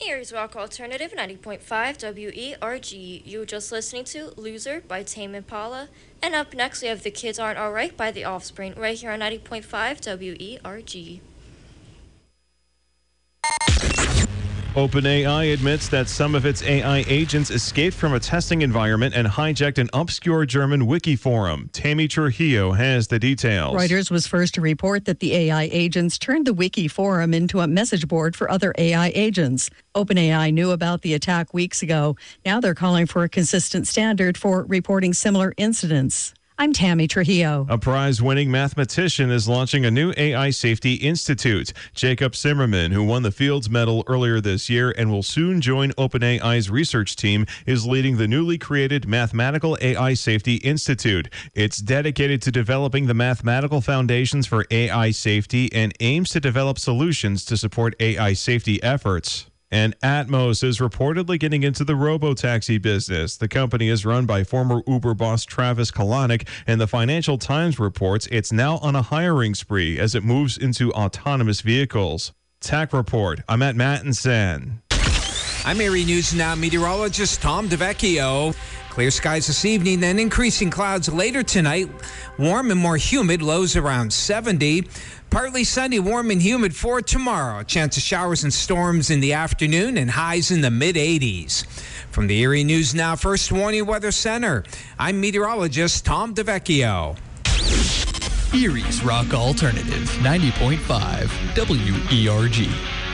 Here's Rock Alternative 90.5 WERG. You were just listening to Loser by Tame Impala. And up next, we have The Kids Aren't Alright by The Offspring, right here on 90.5 WERG. OpenAI admits that some of its AI agents escaped from a testing environment and hijacked an obscure German wiki forum. Tammy Trujillo has the details. Reuters was first to report that the AI agents turned the wiki forum into a message board for other AI agents. OpenAI knew about the attack weeks ago. Now they're calling for a consistent standard for reporting similar incidents. I'm Tammy Trujillo. A prize-winning mathematician is launching a new AI Safety Institute. Jacob Zimmerman, who won the Fields Medal earlier this year and will soon join OpenAI's research team, is leading the newly created Mathematical AI Safety Institute. It's dedicated to developing the mathematical foundations for AI safety and aims to develop solutions to support AI safety efforts. And Atmos is reportedly getting into the robo-taxi business. The company is run by former Uber boss Travis Kalanick, and the Financial Times reports it's now on a hiring spree as it moves into autonomous vehicles. Tech Report, I'm at Mattinson. I'm Erie News Now meteorologist Tom DeVecchio. Clear skies this evening, then increasing clouds later tonight. Warm and more humid, lows around 70. Partly sunny, warm and humid for tomorrow. A chance of showers and storms in the afternoon and highs in the mid-80s. From the Erie News Now First Warning Weather Center, I'm meteorologist Tom DeVecchio. Erie's Rock Alternative 90.5 WERG.